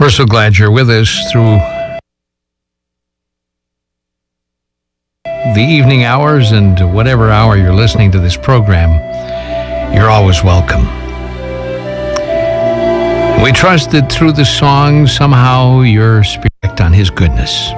We're so glad you're with us through the evening hours, and whatever hour you're listening to this program, you're always welcome. We trust that through the song, somehow your spirit on His goodness.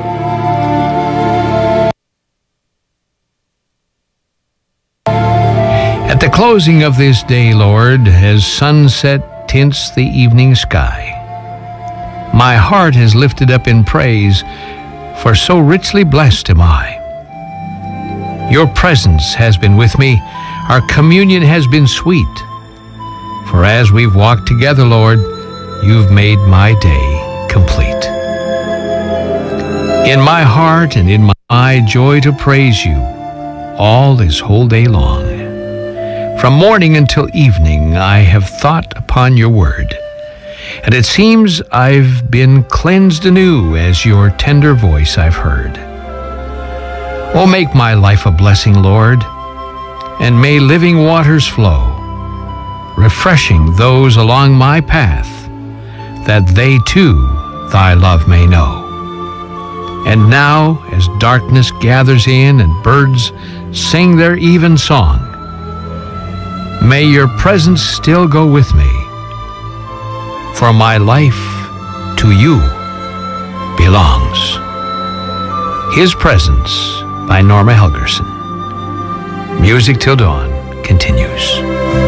At the closing of this day, Lord, as sunset tints the evening sky, my heart is lifted up in praise, for so richly blessed am I. Your presence has been with me, our communion has been sweet. For as we've walked together, Lord, you've made my day complete. In my heart and in my joy to praise you all this whole day long. From morning until evening I have thought upon your word, and it seems I've been cleansed anew as your tender voice I've heard. Oh, make my life a blessing, Lord, and may living waters flow, refreshing those along my path, that they too thy love may know. And now, as darkness gathers in and birds sing their even song, may your presence still go with me, for my life to you belongs. His Presence by Norma Helgerson. Music Till Dawn continues.